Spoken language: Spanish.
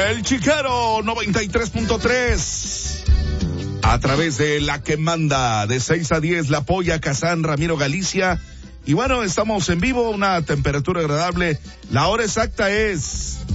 El Chiquero 93.3. A través de La Que Manda, de 6 a 10, La Polla, Kazán, Ramiro, Galicia. Y bueno, estamos en vivo, una temperatura agradable. La hora exacta es